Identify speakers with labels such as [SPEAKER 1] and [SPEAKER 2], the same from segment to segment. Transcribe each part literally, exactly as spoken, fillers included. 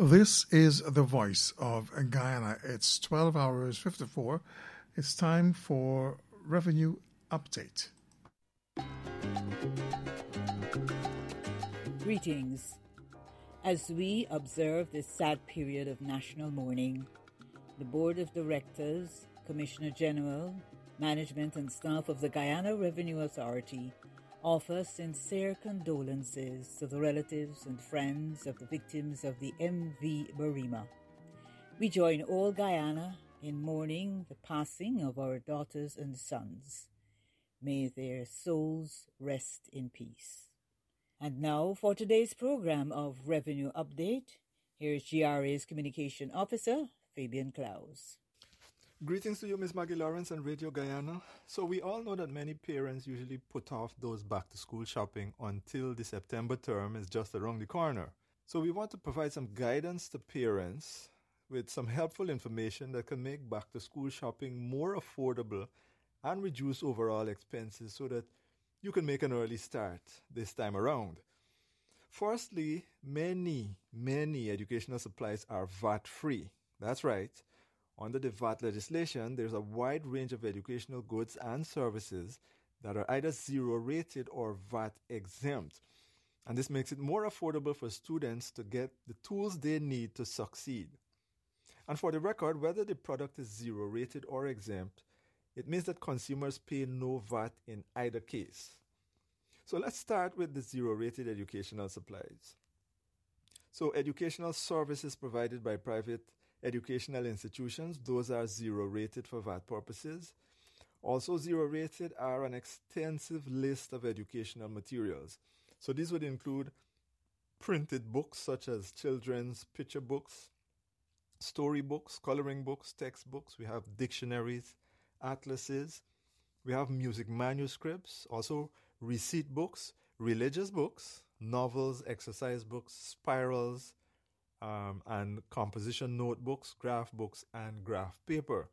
[SPEAKER 1] This is the voice of Guyana. It's twelve hours fifty-four. It's time for Revenue Update.
[SPEAKER 2] Greetings. As we observe this sad period of national mourning, the Board of Directors, Commissioner General, management and staff of the Guyana Revenue Authority offer sincere condolences to the relatives and friends of the victims of the M V Barima. We join all Guyana in mourning the passing of our daughters and sons. May their souls rest in peace. And now for today's program of Revenue Update, here's G R A's Communication Officer, Fabian Klaus.
[SPEAKER 3] Greetings to you, Miz Maggie Lawrence and Radio Guyana. So we all know that many parents usually put off those back-to-school shopping until the September term is just around the corner. So we want to provide some guidance to parents with some helpful information that can make back-to-school shopping more affordable and reduce overall expenses so that you can make an early start this time around. Firstly, many, many educational supplies are V A T-free. That's right. Under the V A T legislation, there's a wide range of educational goods and services that are either zero-rated or V A T exempt. And this makes it more affordable for students to get the tools they need to succeed. And for the record, whether the product is zero-rated or exempt, it means that consumers pay no V A T in either case. So let's start with the zero-rated educational supplies. So educational services provided by private educational institutions, those are zero-rated for V A T purposes. Also zero-rated are an extensive list of educational materials. So these would include printed books such as children's picture books, story books, coloring books, textbooks. We have dictionaries, atlases. We have music manuscripts, also receipt books, religious books, novels, exercise books, spirals, Um, and composition notebooks, graph books, and graph paper.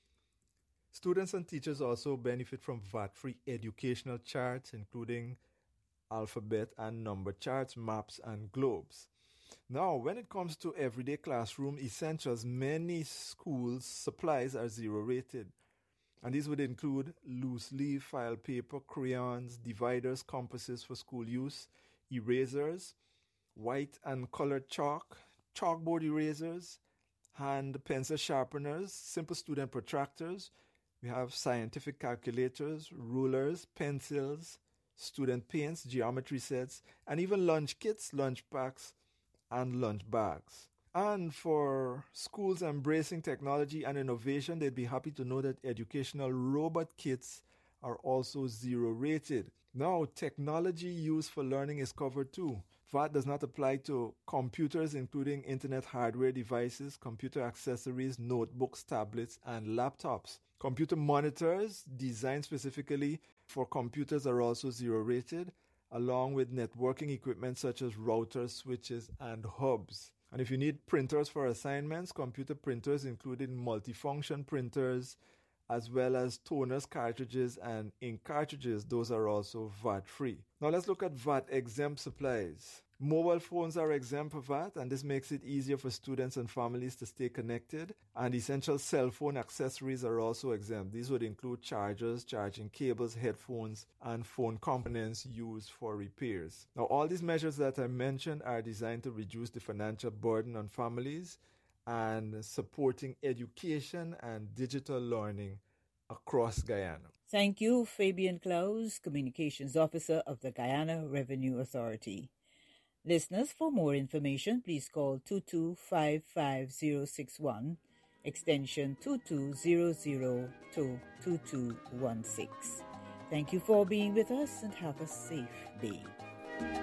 [SPEAKER 3] Students and teachers also benefit from V A T-free educational charts, including alphabet and number charts, maps, and globes. Now, when it comes to everyday classroom essentials, many schools' supplies are zero-rated. And these would include loose-leaf file paper, crayons, dividers, compasses for school use, erasers, white and colored chalk, chalkboard erasers, hand pencil sharpeners, simple student protractors. We have scientific calculators, rulers, pencils, student paints, geometry sets, and even lunch kits, lunch packs, and lunch bags. And for schools embracing technology and innovation, they'd be happy to know that educational robot kits are also zero-rated. Now, technology used for learning is covered too. V A T does not apply to computers, including internet hardware devices, computer accessories, notebooks, tablets, and laptops. Computer monitors designed specifically for computers are also zero-rated, along with networking equipment such as routers, switches, and hubs. And if you need printers for assignments, computer printers, including multifunction printers, as well as toners, cartridges, and ink cartridges, those are also V A T-free. Now let's look at V A T-exempt supplies. Mobile phones are exempt for V A T, and this makes it easier for students and families to stay connected. And essential cell phone accessories are also exempt. These would include chargers, charging cables, headphones, and phone components used for repairs. Now, all these measures that I mentioned are designed to reduce the financial burden on families and supporting education and digital learning across Guyana.
[SPEAKER 2] Thank you, Fabian Klaus, Communications Officer of the Guyana Revenue Authority. Listeners, for more information, please call two two five five zero six one, extension two two zero zero to two two one six. Thank you for being with us and have a safe day.